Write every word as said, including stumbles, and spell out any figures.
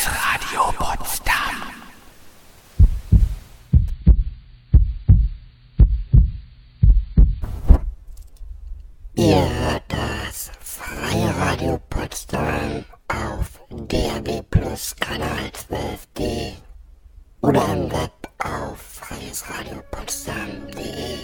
Freies Radio Potsdam. Ihr hört das Freie Radio Potsdam auf D A B Plus Kanal zwölf D oder im Web auf freies radio potsdam punkt de.